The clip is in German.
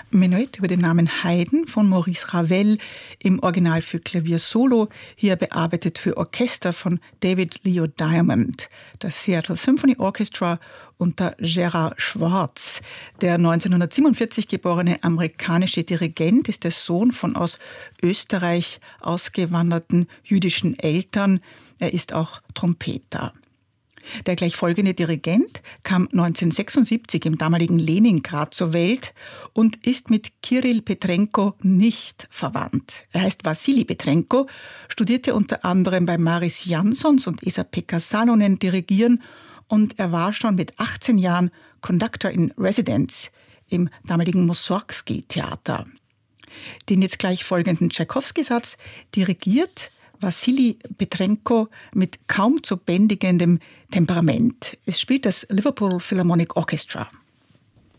Menuett über den Namen Haydn von Maurice Ravel, im Original für Klavier Solo, hier bearbeitet für Orchester von David Leo Diamond, das Seattle Symphony Orchestra unter Gerard Schwartz. Der 1947 geborene amerikanische Dirigent ist der Sohn von aus Österreich ausgewanderten jüdischen Eltern. Er ist auch Trompeter. Der gleich folgende Dirigent kam 1976 im damaligen Leningrad zur Welt und ist mit Kirill Petrenko nicht verwandt. Er heißt Wassili Petrenko, studierte unter anderem bei Maris Jansons und Esa-Pekka Salonen Dirigieren und er war schon mit 18 Jahren Conductor in Residence im damaligen Mussorgsky-Theater. Den jetzt gleich folgenden Tschaikowski-Satz dirigiert Wassili Petrenko mit kaum zu bändigendem Temperament. Es spielt das Liverpool Philharmonic Orchestra.